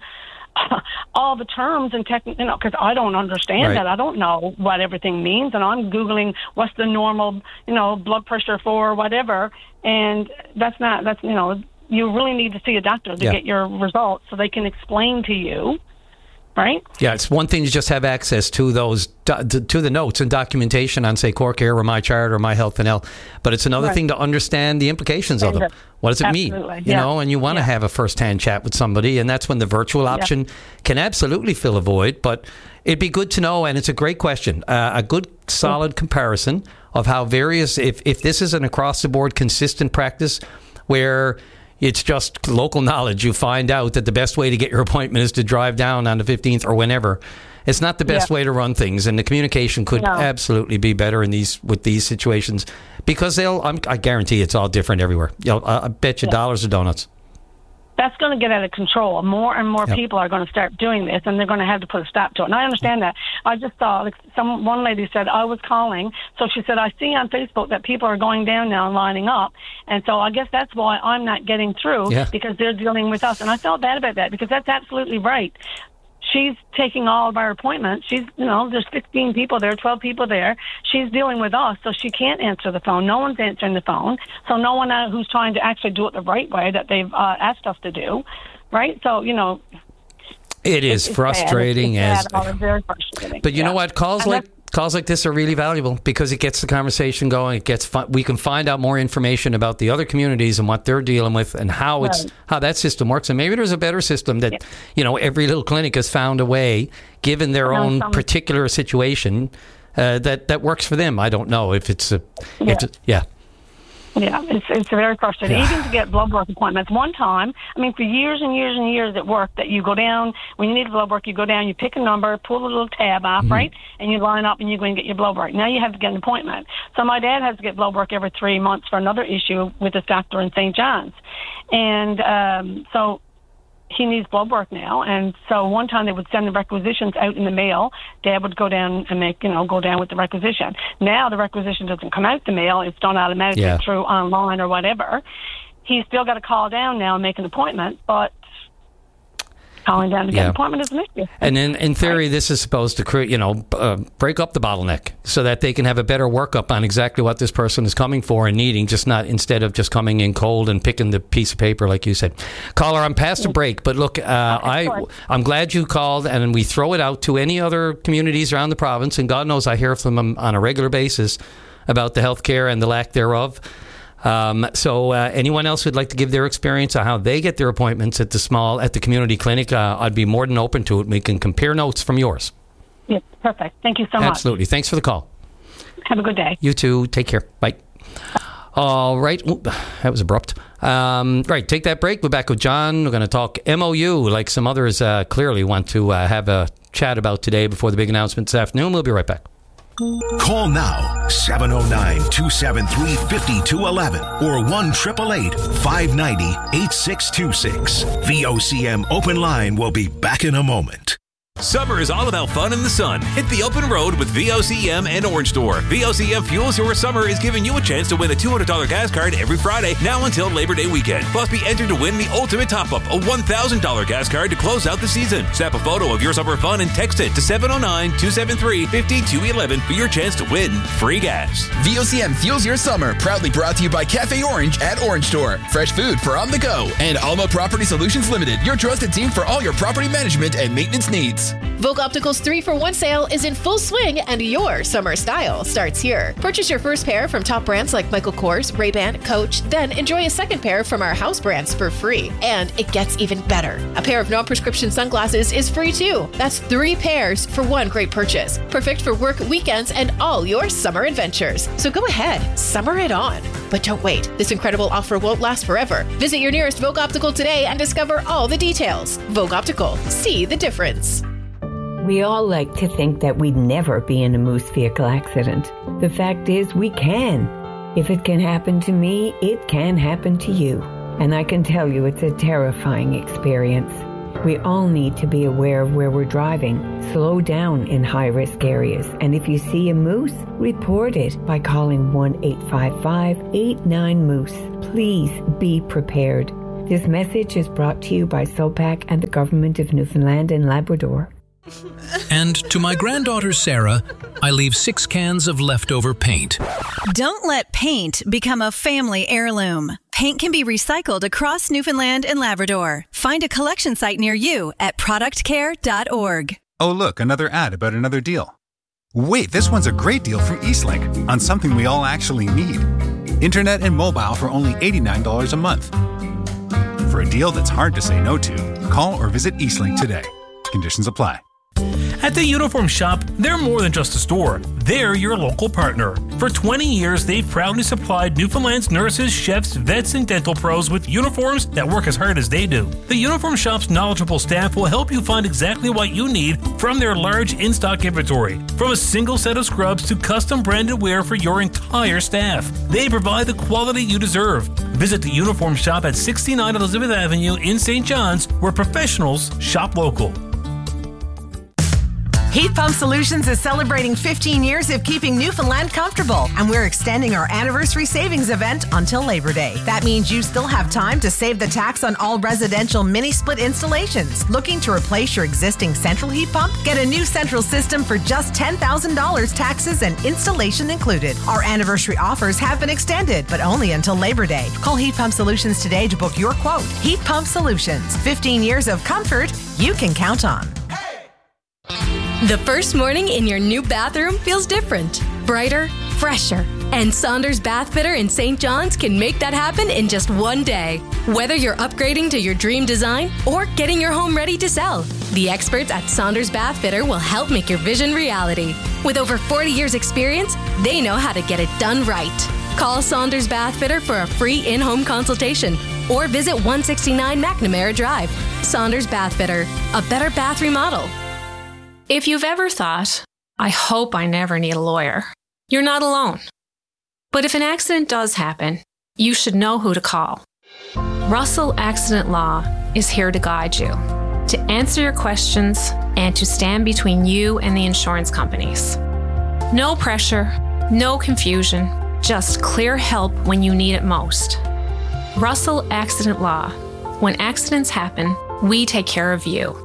all the terms and tech, you know, because I don't understand Right. that. I don't know what everything means, and I'm Googling what's the normal, you know, blood pressure for whatever, and that's not, that's, you know, you really need to see a doctor to Yeah. get your results so they can explain to you, right? Yeah, it's one thing to just have access to those do- to to the notes and documentation on, say, CoreCare or MyChart or My Health N L, but it's another Right. thing to understand the implications of them. What does it mean? Absolutely, You yeah. know, and you want to have a first-hand chat with somebody, and that's when the virtual Yeah. option can absolutely fill a void. But it'd be good to know, and it's a great question, uh, a good solid comparison of how various, if if this is an across-the-board consistent practice where it's just local knowledge. You find out that the best way to get your appointment is to drive down on the fifteenth or whenever. It's not the best Yeah. way to run things, and the communication could No. absolutely be better in these with these situations because they'll. I'm, I guarantee it's all different everywhere. You know, I, I bet you Yeah. dollars or donuts. That's going to get out of control. More and more Yep. people are going to start doing this, and they're going to have to put a stop to it. And I understand that. I just saw like, some one lady said I was calling, so she said I see on Facebook that people are going down now and lining up, and so I guess that's why I'm not getting through Yeah. because they're dealing with us. And I felt bad about that because that's absolutely right. She's taking all of our appointments. She's, you know, there's fifteen people there, twelve people there. She's dealing with us, so she can't answer the phone. No one's answering the phone. So no one uh, who's trying to actually do it the right way that they've uh, asked us to do, right? So, you know, It is it's, it's frustrating bad. It's, as. it's bad. Oh, it's very frustrating. But you Yeah. know what? Calls And like calls like this are really valuable because it gets the conversation going. It gets fi- we can find out more information about the other communities and what they're dealing with and how it's Right. how that system works. And maybe there's a better system that you know every little clinic has found a way, given their No, own some- particular situation, uh, that that works for them. I don't know if it's a Yeah. if it- yeah. Yeah, it's it's very frustrating. Yeah. Even to get blood work appointments. One time, I mean, for years and years and years at work, that you go down when you need blood work, you go down, you pick a number, pull a little tab off, Mm-hmm. right, and you line up and you go and get your blood work. Now you have to get an appointment. So my dad has to get blood work every three months for another issue with his doctor in Saint John's, and um, so. He needs blood work now, and so one time they would send the requisitions out in the mail. Dad would go down and make, you know, go down with the requisition. Now the requisition doesn't come out the mail; it's done automatically Yeah. through online or whatever. He's still got to call down now and make an appointment, but calling down to get Yeah. an appointment is an issue. And in, in theory, this is supposed to create, you know, b- uh, break up the bottleneck so that they can have a better workup on exactly what this person is coming for and needing, just not instead of just coming in cold and picking the piece of paper, like you said. Caller, I'm past the break, but look, uh, I, I'm glad you called, and we throw it out to any other communities around the province, and God knows I hear from them on a regular basis about the health care and the lack thereof. Um, so uh, anyone else who'd like to give their experience on how they get their appointments at the small, at the community clinic, uh, I'd be more than open to it. We can compare notes from yours. Yeah, perfect. Thank you so much. Absolutely. Thanks for the call. Have a good day. You too. Take care. Bye. All right. Ooh, that was abrupt. Um, right. Take that break. We're back with John. We're going to talk M O U like some others uh, clearly want to uh, have a chat about today before the big announcement this afternoon. We'll be right back. Call now, seven oh nine, two seven three, five two one one or one eight eight eight, five nine zero, eight six two six. V O C M Open Line will be back in a moment. Summer is all about fun in the sun. Hit the open road with V O C M and Orange Store. V O C M Fuels Your Summer is giving you a chance to win a two hundred dollars gas card every Friday, now until Labor Day weekend. Plus, be entered to win the ultimate top-up, a one thousand dollars gas card to close out the season. Snap a photo of your summer fun and text it to seven oh nine, two seven three, five two one one for your chance to win free gas. V O C M Fuels Your Summer, proudly brought to you by Cafe Orange at Orange Store. Fresh food for on the go. And Alma Property Solutions Limited, your trusted team for all your property management and maintenance needs. Vogue Optical's three for one sale is in full swing, and your summer style starts here. Purchase your first pair from top brands like Michael Kors, Ray-Ban, Coach, then enjoy a second pair from our house brands for free. And it gets even better. A pair of non-prescription sunglasses is free too. That's three pairs for one great purchase. Perfect for work, weekends, and all your summer adventures. So go ahead, summer it on. But don't wait. This incredible offer won't last forever. Visit your nearest Vogue Optical today and discover all the details. Vogue Optical. See the difference. We all like to think that we'd never be in a moose vehicle accident. The fact is, we can. If it can happen to me, it can happen to you. And I can tell you it's a terrifying experience. We all need to be aware of where we're driving. Slow down in high-risk areas. And if you see a moose, report it by calling one eight five five, eight nine, moose. Please be prepared. This message is brought to you by SOPAC and the Government of Newfoundland and Labrador. And to my granddaughter Sarah, I leave six cans of leftover paint. Don't let paint become a family heirloom. Paint can be recycled across Newfoundland and Labrador. Find a collection site near you at product care dot org. Oh, look, another ad about another deal. Wait, this one's a great deal from Eastlink on something we all actually need. Internet and mobile for only eighty-nine dollars a month. For a deal that's hard to say no to, call or visit Eastlink today. Conditions apply. At the Uniform Shop, they're more than just a store. They're your local partner. For twenty years, they've proudly supplied Newfoundland's nurses, chefs, vets, and dental pros with uniforms that work as hard as they do. The Uniform Shop's knowledgeable staff will help you find exactly what you need from their large in-stock inventory. From a single set of scrubs to custom branded wear for your entire staff. They provide the quality you deserve. Visit the Uniform Shop at sixty-nine Elizabeth Avenue in Saint John's, where professionals shop local. Heat Pump Solutions is celebrating fifteen years of keeping Newfoundland comfortable, and we're extending our anniversary savings event until Labor Day. That means you still have time to save the tax on all residential mini-split installations. Looking to replace your existing central heat pump? Get a new central system for just ten thousand dollars, taxes and installation included. Our anniversary offers have been extended, but only until Labor Day. Call Heat Pump Solutions today to book your quote. Heat Pump Solutions, fifteen years of comfort you can count on. The first morning in your new bathroom feels different, brighter, fresher. And Saunders Bath Fitter in Saint John's can make that happen in just one day. Whether you're upgrading to your dream design or getting your home ready to sell, the experts at Saunders Bath Fitter will help make your vision reality. With over forty years experience, they know how to get it done right. Call Saunders Bath Fitter for a free in-home consultation or visit one sixty-nine McNamara Drive. Saunders Bath Fitter, a better bath remodel. If you've ever thought, I hope I never need a lawyer, you're not alone. But if an accident does happen, you should know who to call. Russell Accident Law is here to guide you, to answer your questions, and to stand between you and the insurance companies. No pressure, no confusion, just clear help when you need it most. Russell Accident Law. When accidents happen, we take care of you.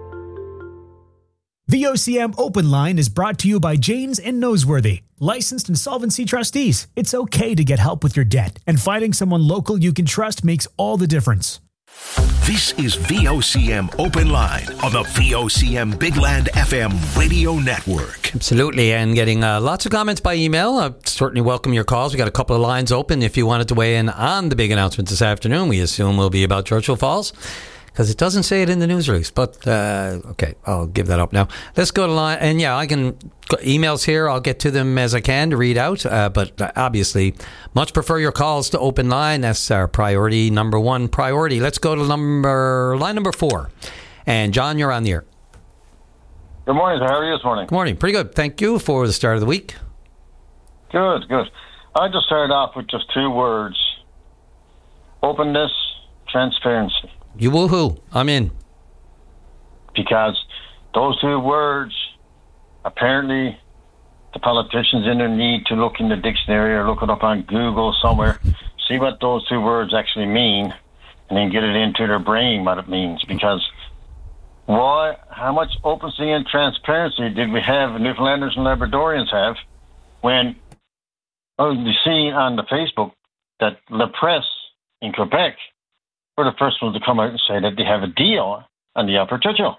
The O C M Open Line is brought to you by Janes and Noseworthy, licensed insolvency trustees. It's okay to get help with your debt, and finding someone local you can trust makes all the difference. This is V O C M Open Line on the V O C M Big Land F M radio network. Absolutely, and getting uh, lots of comments by email. I certainly welcome your calls. We got a couple of lines open if you wanted to weigh in on the big announcement this afternoon. We assume will be about Churchill Falls, because it doesn't say it in the news release. But, uh, okay, I'll give that up now. Let's go to line. And, yeah, I can... Emails here, I'll get to them as I can to read out. Uh, but, uh, obviously, much prefer your calls to Open Line. That's our priority, number one priority. Let's go to number line number four. And, John, you're on the air. Good morning. How are you this morning? Good morning. Pretty good. Thank you for the start of the week. Good, good. I just started off with just two words. Openness, transparency. You woohoo. I'm in. Because those two words, apparently the politicians in there need to look in the dictionary or look it up on Google somewhere, see what those two words actually mean, and then get it into their brain what it means. Because why, how much openness and transparency did we have, Newfoundlanders and Labradorians have, when oh, you see on the Facebook that La Presse in Quebec were the first ones to come out and say that they have a deal on the Upper Churchill.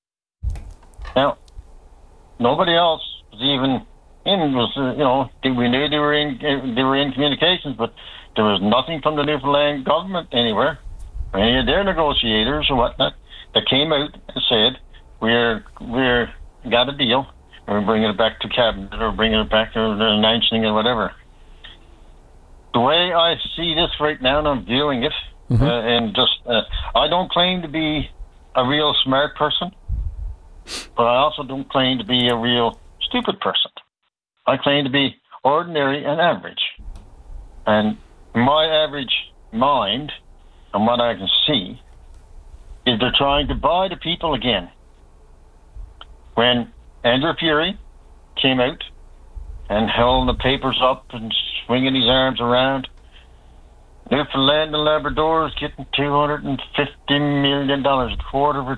Now, nobody else was even in. Was uh, you know we knew they were in they were in communications, but there was nothing from the Newfoundland government anywhere, or any of their negotiators or whatnot, that came out and said we're we're got a deal, and we're bringing it back to cabinet or bringing it back or announcing it or whatever. The way I see this right now, and I'm viewing it. Mm-hmm. Uh, and just, uh, I don't claim to be a real smart person, but I also don't claim to be a real stupid person. I claim to be ordinary and average. And my average mind, and what I can see, is they're trying to buy the people again. When Andrew Fury came out and held the papers up and swinging his arms around, Newfoundland and Labrador is getting two hundred fifty million dollars, a quarter of a